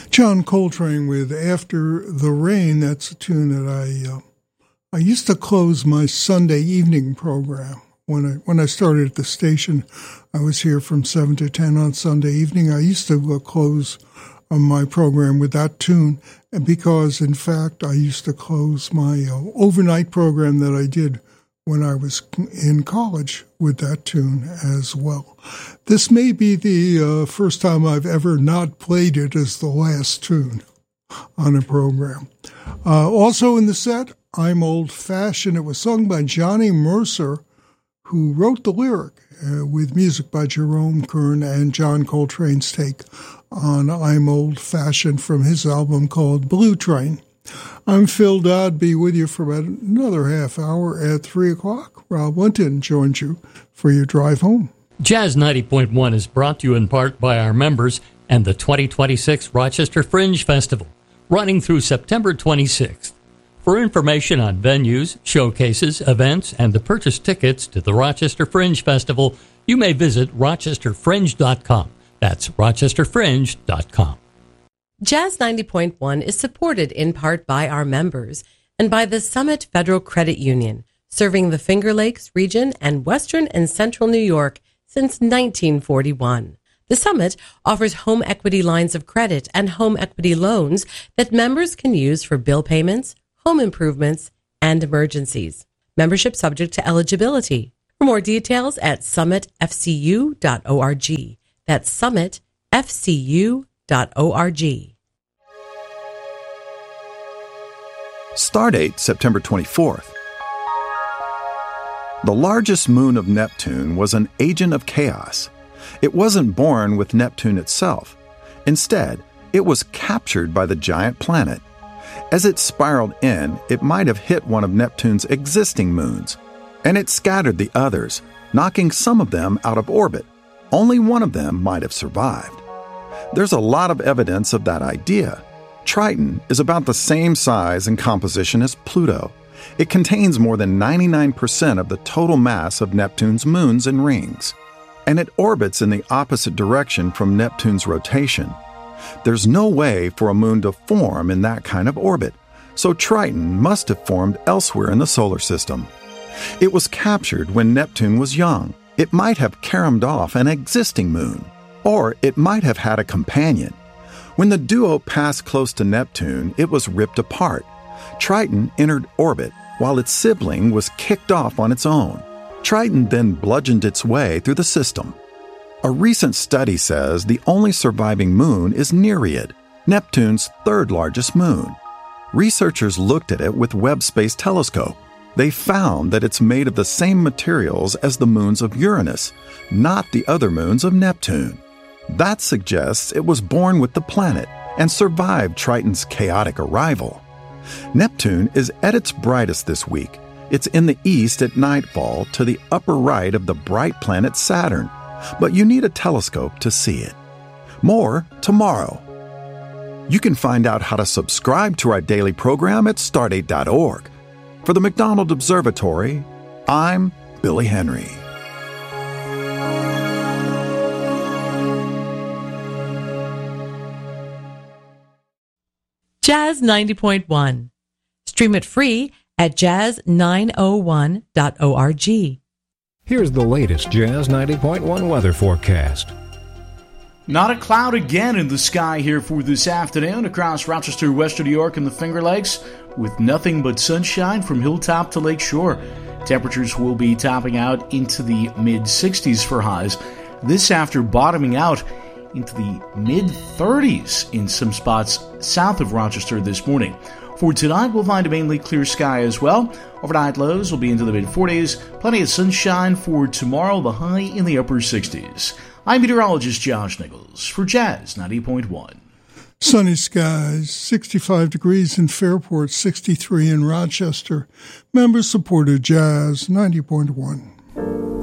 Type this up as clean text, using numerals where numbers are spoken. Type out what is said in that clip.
John Coltrane with After the Rain. That's a tune that I used to close my Sunday evening program. When I started at the station, I was here from 7 to 10 on Sunday evening. I used to close my program with that tune because, in fact, I used to close my overnight program that I did when I was in college with that tune as well. This may be the first time I've ever not played it as the last tune on a program. Also in the set, I'm Old Fashioned. It was sung by Johnny Mercer, who wrote the lyric with music by Jerome Kern and John Coltrane's take on I'm Old Fashioned from his album called Blue Train. I'm Phil Dodd, be with you for about another half hour at 3 o'clock. Rob Linton joins you for your drive home. Jazz 90.1 is brought to you in part by our members and the 2026 Rochester Fringe Festival, running through September 26th. For information on venues, showcases, events, and to purchase tickets to the Rochester Fringe Festival, you may visit rochesterfringe.com. That's rochesterfringe.com. Jazz 90.1 is supported in part by our members and by the Summit Federal Credit Union, serving the Finger Lakes region and Western and Central New York since 1941. The Summit offers home equity lines of credit and home equity loans that members can use for bill payments, home improvements, and emergencies. Membership subject to eligibility. For more details at summitfcu.org. That's summitfcu.org. Stardate September 24th. The largest moon of Neptune was an agent of chaos. It wasn't born with Neptune itself. Instead, it was captured by the giant planet. As it spiraled in, it might have hit one of Neptune's existing moons, and it scattered the others, knocking some of them out of orbit. Only one of them might have survived. There's a lot of evidence of that idea. Triton is about the same size and composition as Pluto. It contains more than 99% of the total mass of Neptune's moons and rings, and it orbits in the opposite direction from Neptune's rotation. There's no way for a moon to form in that kind of orbit, so Triton must have formed elsewhere in the solar system. It was captured when Neptune was young. It might have caromed off an existing moon, or it might have had a companion. When the duo passed close to Neptune, it was ripped apart. Triton entered orbit while its sibling was kicked off on its own. Triton then bludgeoned its way through the system. A recent study says the only surviving moon is Nereid, Neptune's third largest moon. Researchers looked at it with Webb Space Telescope. They found that it's made of the same materials as the moons of Uranus, not the other moons of Neptune. That suggests it was born with the planet and survived Triton's chaotic arrival. Neptune is at its brightest this week. It's in the east at nightfall to the upper right of the bright planet Saturn, but you need a telescope to see it. More tomorrow. You can find out how to subscribe to our daily program at stardate.org. For the McDonald Observatory, I'm Billy Henry. Jazz 90.1. Stream it free at jazz901.org. Here's the latest Jazz 90.1 weather forecast. Not a cloud again in the sky here for this afternoon across Rochester, Western New York, and the Finger Lakes, with nothing but sunshine from hilltop to lake shore. Temperatures will be topping out into the mid-60s for highs. This after bottoming out into the mid-30s in some spots south of Rochester this morning. For tonight, we'll find a mainly clear sky as well. Overnight lows will be into the mid-40s. Plenty of sunshine for tomorrow, the high in the upper 60s. I'm meteorologist Josh Nichols for Jazz 90.1. Sunny skies, 65 degrees in Fairport, 63 in Rochester. Members supported Jazz 90.1.